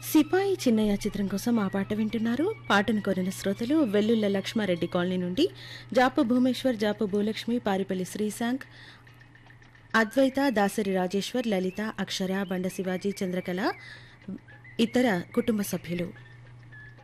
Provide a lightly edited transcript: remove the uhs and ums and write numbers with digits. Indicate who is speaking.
Speaker 1: సిపాయి చిన్నయ్య చిత్రం కోసం ఆ పాట వింటున్నారు. పాటను కోరిన శ్రోతలు వెల్లుల్ల లక్ష్మారెడ్డి కాలనీ నుండి జాపు భూమేశ్వర్, జాపు భూలక్ష్మి, పారిపల్లి శ్రీశాంక్, అద్వైత, దాసరి రాజేశ్వర్, లలిత, అక్షర, బండ శివాజీ, చంద్రకళ, ఇతర కుటుంబ సభ్యులు.